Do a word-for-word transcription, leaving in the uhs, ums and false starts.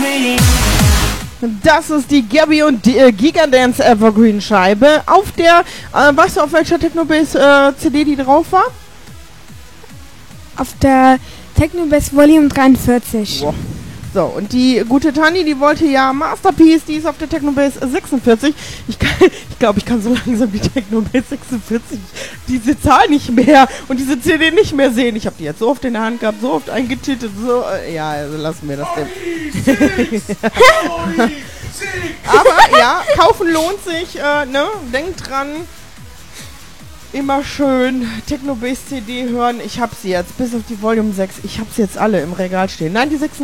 Das ist die Gabby und die, äh, Gigadance Evergreen Scheibe. Auf der, äh, weißt du, auf welcher Technobase äh, C D die drauf war? Auf der Technobase Volume dreiundvierzig. Boah. So, und die gute Tani, die wollte ja Masterpiece, die ist auf der Technobase sechsundvierzig. Ich glaube, ich, glaub, ich kann so langsam die Technobase sechsundvierzig, diese Zahl nicht mehr und diese C D nicht mehr sehen. Ich habe die jetzt so oft in der Hand gehabt, so oft eingetitelt, so, äh, ja, also lassen wir das denn. Aber ja, kaufen lohnt sich, äh, ne, denkt dran. Immer schön Technobase C D hören. Ich hab sie jetzt, bis auf die Volume sechs. Ich hab sie jetzt alle im Regal stehen. Nein, die sechs